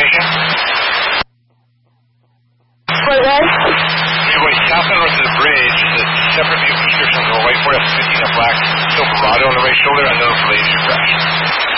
information? For this? You're going south and north of the bridge. The separate vehicle descriptions are white Ford F-15, a black Silverado on the right shoulder, unknown for the crash.